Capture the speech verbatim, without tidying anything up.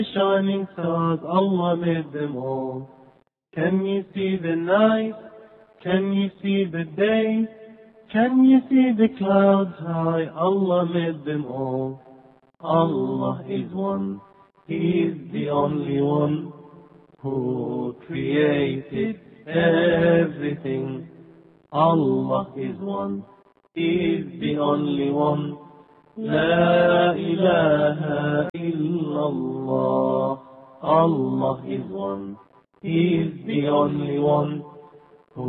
shining stars, Allah made them all. Can you see the night? Can you see the day? Can you see the clouds high? Allah made them all. Allah is one. He is the only one who created everything. Allah is one. He is the only one. La ilaha illallah. Allah is one. He is the only one